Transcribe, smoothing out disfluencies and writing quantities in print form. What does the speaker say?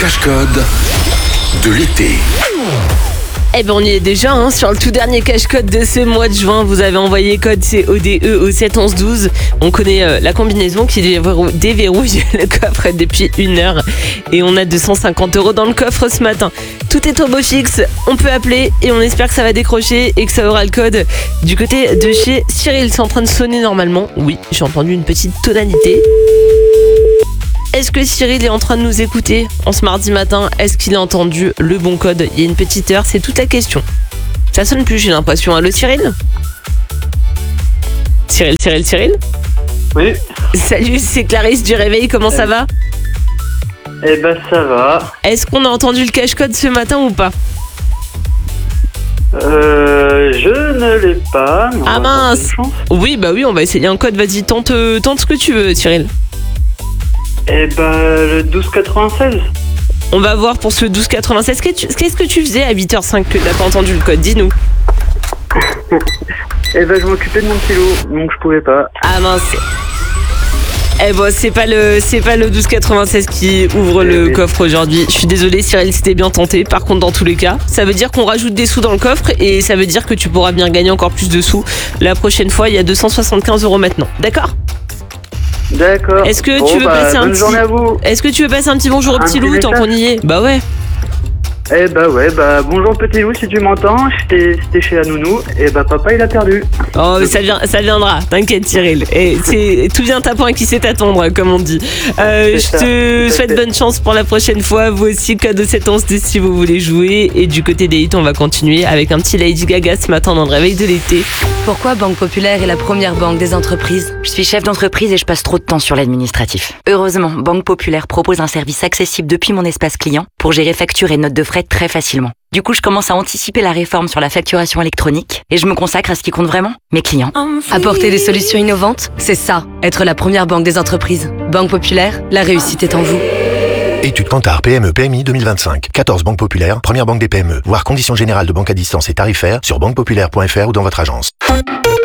cache-code de l'été. Eh ben on y est déjà sur le tout dernier cache-code de ce mois de juin. Vous avez envoyé code CODE au 7 11 12. On connaît la combinaison qui déverrouille le coffre depuis 1 heure. Et on a 250 € dans le coffre ce matin. Tout est turbo fixe, on peut appeler et on espère que ça va décrocher et que ça aura le code du côté de chez Cyril. C'est en train de sonner normalement. Oui, j'ai entendu une petite tonalité. Est-ce que Cyril est en train de nous écouter en ce mardi matin? Est-ce qu'il a entendu le bon code il y a une petite heure? C'est toute la question. Ça sonne plus, j'ai l'impression. Allô Cyril? Cyril? Oui. Salut, c'est Clarisse du Réveil, comment ça va? Eh ben ça va. Est-ce qu'on a entendu le cache-code ce matin ou pas? Je ne l'ai pas. Mais Ah mince. Oui, on va essayer un code, vas-y, tente ce que tu veux Cyril. Eh ben le 1296. On va voir pour ce 1296. Qu'est-ce que tu faisais à 8h05 que t'as pas entendu le code? Dis-nous. Eh ben je m'occupais de mon petit loup, donc je pouvais pas. Ah mince. Eh bon, c'est pas le 1296 qui ouvre le coffre aujourd'hui. Je suis désolée Cyril, c'était bien tenté. Par contre, dans tous les cas, ça veut dire qu'on rajoute des sous dans le coffre et ça veut dire que tu pourras bien gagner encore plus de sous. La prochaine fois, il y a 275 € maintenant. D'accord? D'accord. Est-ce que tu veux passer un bonne petit journée à vous. Est-ce que tu veux passer un petit bonjour au petit loup tant qu'on y est? Bah ouais. Eh ben ouais, bonjour petit loup si tu m'entends, c'était chez la nounou, et papa il a perdu. Oh, ça viendra, t'inquiète Cyril. Et tout vient à point qui sait attendre, comme on dit. Je te souhaite bonne chance pour la prochaine fois. Vous aussi, code de 7 11 si vous voulez jouer. Et du côté des hits, on va continuer avec un petit Lady Gaga ce matin dans le réveil de l'été. Pourquoi Banque Populaire est la première banque des entreprises? Je suis chef d'entreprise et je passe trop de temps sur l'administratif. Heureusement, Banque Populaire propose un service accessible depuis mon espace client pour gérer factures et notes de frais très facilement. Du coup, je commence à anticiper la réforme sur la facturation électronique et je me consacre à ce qui compte vraiment, mes clients. Apporter des solutions innovantes, c'est ça, être la première banque des entreprises. Banque Populaire, la réussite est en vous. Étude Kantar PME PMI 2025. 14 banques populaires, première banque des PME. Voir conditions générales de banque à distance et tarifaires sur banquepopulaire.fr ou dans votre agence.